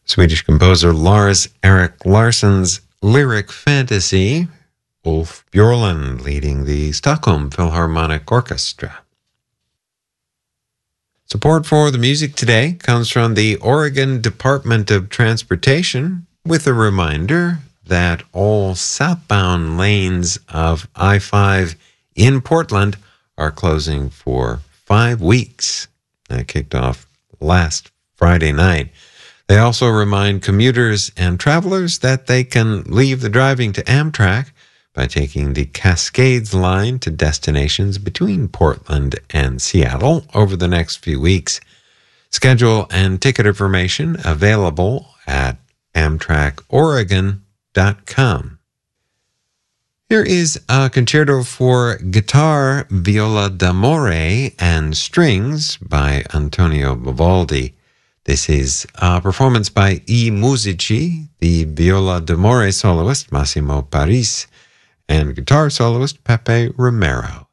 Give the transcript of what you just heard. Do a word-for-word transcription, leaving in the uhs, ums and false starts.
Swedish composer Lars Erik Larsson's lyric fantasy, Ulf Björlund leading the Stockholm Philharmonic Orchestra. Support for the music today comes from the Oregon Department of Transportation, with a reminder that all southbound lanes of I five in Portland are closing for five weeks. That kicked off last Friday night. They also remind commuters and travelers that they can leave the driving to Amtrak by taking the Cascades line to destinations between Portland and Seattle over the next few weeks. Schedule and ticket information available at amtrak oregon dot com. Here is a concerto for guitar, viola d'amore, and strings by Antonio Vivaldi. This is a performance by I Musici, the viola d'amore soloist Massimo Paris, and guitar soloist Pepe Romero.